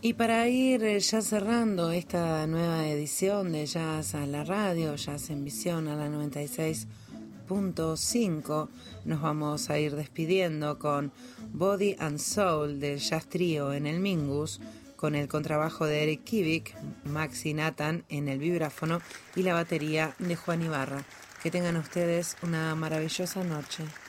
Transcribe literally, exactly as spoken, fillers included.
Y para ir ya cerrando esta nueva edición de Jazz a la Radio, Jazz en Visión a la noventa y seis punto cinco, nos vamos a ir despidiendo con Body and Soul del Jazz Trio en el Mingus, con el contrabajo de Eric Kivik, Maxi Nathan en el vibráfono y la batería de Juan Ibarra. Que tengan ustedes una maravillosa noche.